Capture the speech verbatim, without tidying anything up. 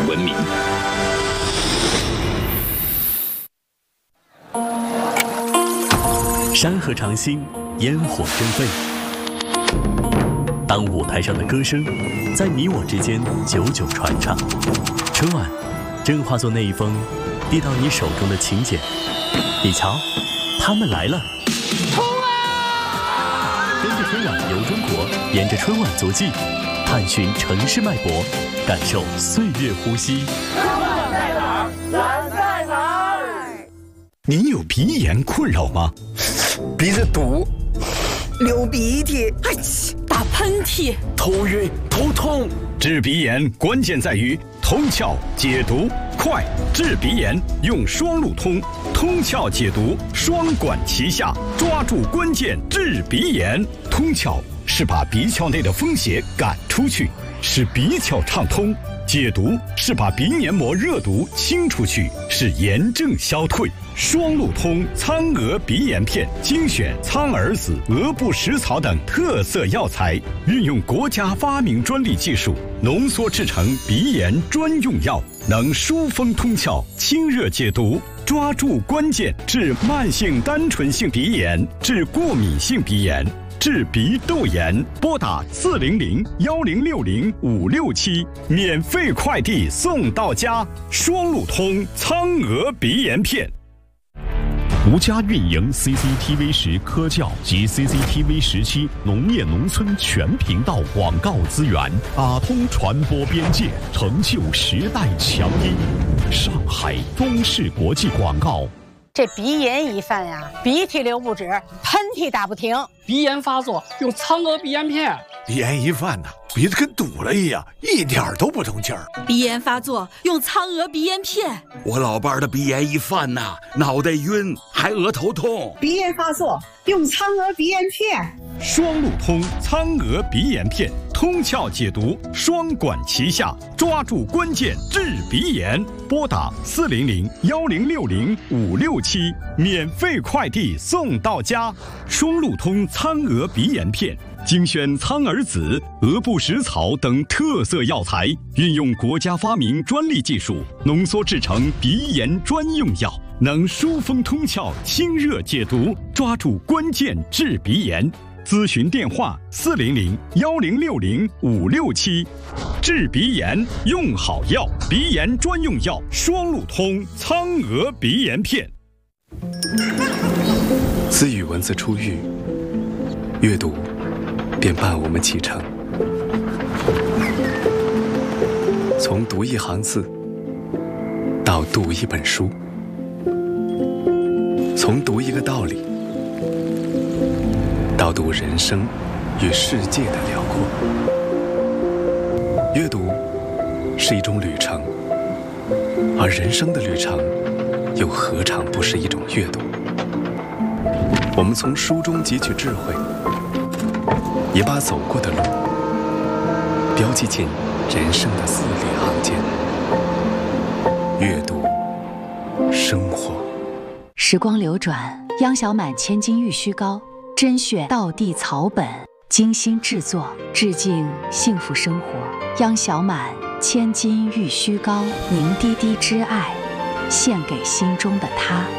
文明。 山河长新，烟火争飞。当舞台上的歌声在你我之间久久传唱，春晚正化作那一封递到你手中的请柬。你瞧，他们来了！ 冲啊！ 跟着春晚游中国，沿着春晚足迹，探寻城市脉搏，感受岁月呼吸。 春晚在哪儿？咱在哪儿？ 您有鼻炎困扰吗？ 鼻子堵，流鼻涕，哎嚏，打喷嚏， 头晕头痛。 治鼻炎关键在于通窍解毒快，治鼻炎用双路通，通窍解毒双管齐下，抓住关键治鼻炎。通窍是把鼻窍内的风邪赶出去，使鼻窍畅通；解毒是把鼻黏膜热毒清出去，使炎症消退。双路通苍鹅鼻炎片精选苍耳子、鹅不食草等特色药材，运用国家发明专利技术浓缩制成鼻炎专用药，能疏风通窍、清热解毒，抓住关键治慢性单纯性鼻炎、治过敏性鼻炎、治鼻窦炎。拨打四零零幺零六零五六七，免费快递送到家。双路通苍鹅鼻炎片。 独家运营 C C T V 十科教及 C C T V 十七农业农村全频道广告资源，打通传播边界，成就时代强音。上海中视国际广告。 这鼻炎一犯呀，鼻涕流不止，喷嚏打不停。 鼻炎发作用苍鹅鼻炎片。 鼻炎一犯呐，鼻子跟堵了一样，一点都不通气儿。 鼻炎发作用苍鹅鼻炎片。 我老伴儿的鼻炎一犯呐，脑袋晕，还额头痛。 鼻炎发作用苍鹅鼻炎片。 双路通苍鹅鼻炎片，通窍解毒，双管齐下，抓住关键治鼻炎。拨打四零零幺零六零五六七，免费快递送到家。双路通苍鹅鼻炎片精选苍耳子、鹅不食草等特色药材，运用国家发明专利技术浓缩制成鼻炎专用药，能疏风通窍、清热解毒，抓住关键治鼻炎。咨询电话：四零零幺零六零五六七。治鼻炎用好药，鼻炎专用药双路通苍鹅鼻炎片。 自与文字初遇，阅读便伴我们启程。从读一行字到读一本书，从读一个道理到读人生与世界的辽阔。阅读是一种旅程，而人生的旅程又何尝不是一种阅读？我们从书中汲取智慧，也把走过的路标记进人生的字里行间。阅读，生活。 时光流转，央小满千金玉虚膏，甄选道地草本，精心制作，致敬幸福生活。央小满千金玉虚膏，凝滴滴之爱，献给心中的他。